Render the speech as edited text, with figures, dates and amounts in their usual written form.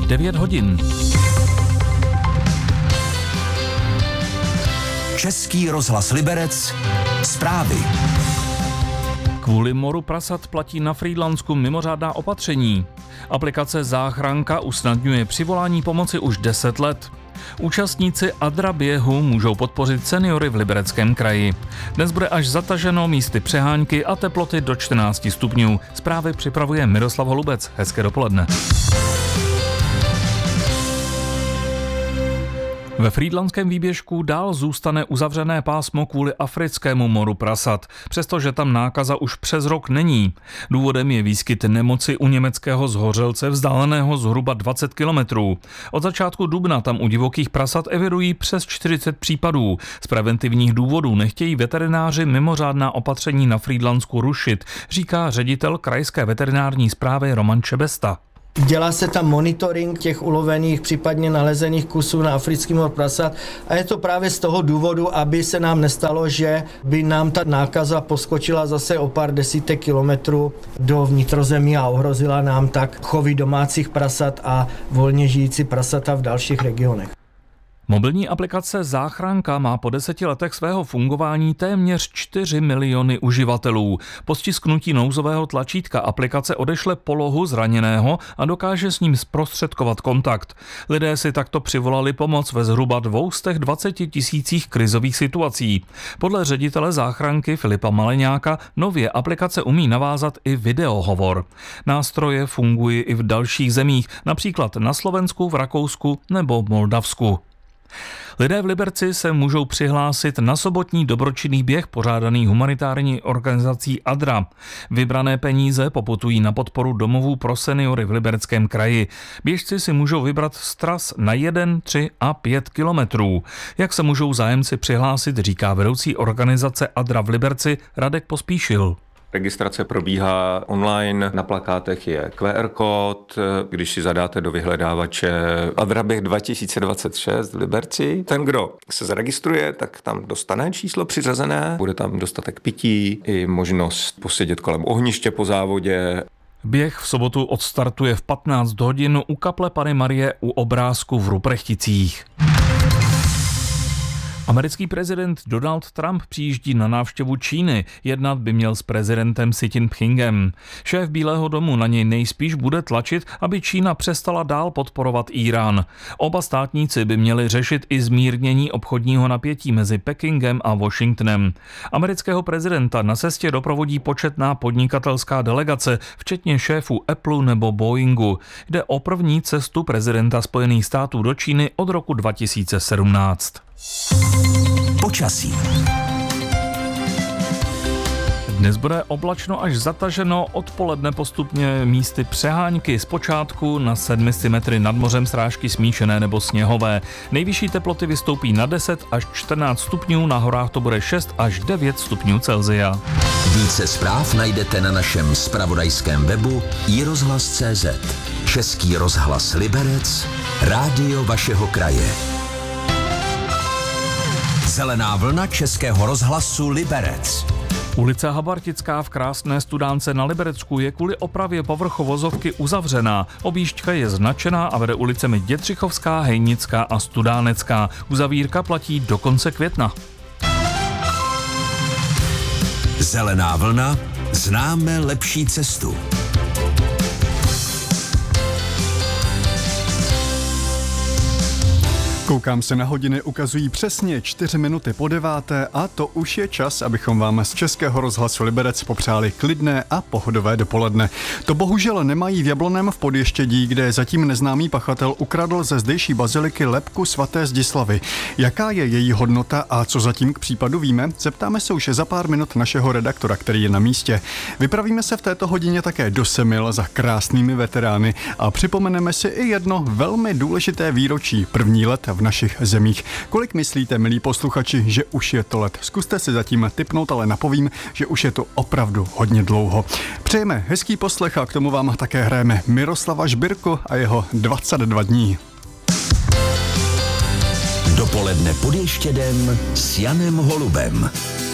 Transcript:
9 hodin. Český rozhlas Liberec, zprávy. Kvůli moru prasat platí na Frýdlansku mimořádná opatření. Aplikace Záchranka usnadňuje přivolání pomoci už 10 let. Účastníci Adra běhu můžou podpořit seniory v Libereckém kraji. Dnes bude až zataženo, místy přehánky a teploty do 14 stupňů. Zprávy připravuje Miroslav Holubec. Hezké dopoledne. Ve Frýdlanském výběžku dál zůstane uzavřené pásmo kvůli africkému moru prasat, přestože tam nákaza už přes rok není. Důvodem je výskyt nemoci u německého zhořelce vzdáleného zhruba 20 kilometrů. Od začátku dubna tam u divokých prasat evidují přes 40 případů. Z preventivních důvodů nechtějí veterináři mimořádná opatření na Frýdlansku rušit, říká ředitel krajské veterinární správy Roman Čebesta. Dělá se tam monitoring těch ulovených, případně nalezených kusů na africký mor prasat a je to právě z toho důvodu, aby se nám nestalo, že by nám ta nákaza poskočila zase o pár desítek kilometrů do vnitrozemí a ohrozila nám tak chovy domácích prasat a volně žijící prasata v dalších regionech. Mobilní aplikace Záchranka má po 10 letech svého fungování téměř 4 miliony uživatelů. Po stisknutí nouzového tlačítka aplikace odešle polohu zraněného a dokáže s ním zprostředkovat kontakt. Lidé si takto přivolali pomoc ve zhruba 220 000 krizových situací. Podle ředitele Záchranky Filipa Maleňáka nově aplikace umí navázat i videohovor. Nástroje fungují i v dalších zemích, například na Slovensku, v Rakousku nebo Moldavsku. Lidé v Liberci se můžou přihlásit na sobotní dobročinný běh pořádaný humanitární organizací Adra. Vybrané peníze poputují na podporu domovů pro seniory v Libereckém kraji. Běžci si můžou vybrat z tras na 1, 3 a 5 kilometrů. Jak se můžou zájemci přihlásit, říká vedoucí organizace Adra v Liberci Radek Pospíšil. Registrace probíhá online, na plakátech je QR kód, když si zadáte do vyhledávače Adra běh 2026 v Liberci. Ten, kdo se zaregistruje, tak tam dostane číslo přiřazené, bude tam dostatek pití i možnost posedět kolem ohniště po závodě. Běh v sobotu odstartuje v 15 hodin u kaple Panny Marie u Obrázku v Ruprechticích. Americký prezident Donald Trump přijíždí na návštěvu Číny. Jednat by měl s prezidentem Xi Jinpingem. Šéf Bílého domu na něj nejspíš bude tlačit, aby Čína přestala dál podporovat Írán. Oba státníci by měli řešit i zmírnění obchodního napětí mezi Pekingem a Washingtonem. Amerického prezidenta na cestě doprovodí početná podnikatelská delegace, včetně šéfů Apple nebo Boeingu. Jde o první cestu prezidenta Spojených států do Číny od roku 2017. Počasí. Dnes bude oblačno až zataženo, odpoledne postupně místy přehánky, zpočátku na 700 metry nad mořem srážky smíšené nebo sněhové. Nejvyšší teploty vystoupí na 10 až 14 stupňů, na horách to bude 6 až 9 stupňů Celsia. Více zpráv najdete na našem zpravodajském webu iRozhlas.cz. Český rozhlas Liberec, rádio vašeho kraje. Zelená vlna Českého rozhlasu Liberec. Ulice Habartická v krásné Studánce na Liberecku je kvůli opravě povrchovozovky uzavřená. Objížďka je značená a vede ulicemi Dětřichovská, Hejnická a Studánecká. Uzavírka platí do konce května. Zelená vlna, známe lepší cestu. Koukám se na hodiny, ukazují přesně 4 minuty po 9 a to už je čas, abychom vám z Českého rozhlasu Liberec popřáli klidné a pohodové dopoledne. To bohužel nemají v Jablonném v Podještědí, kde zatím neznámý pachatel ukradl ze zdejší baziliky lebku svaté Zdislavy. Jaká je její hodnota a co zatím k případu víme, zeptáme se už za pár minut našeho redaktora, který je na místě. Vypravíme se v této hodině také do Semil za krásnými veterány a připomeneme si i jedno velmi důležité výročí, první let v našich zemích. Kolik myslíte, milí posluchači, že už je to let? Zkuste si zatím tipnout, ale napovím, že už je to opravdu hodně dlouho. Přejeme hezký poslech a k tomu vám také hrajeme Miroslava Žbirku a jeho 22 dní. Dopoledne pod Ještědem s Janem Holubem.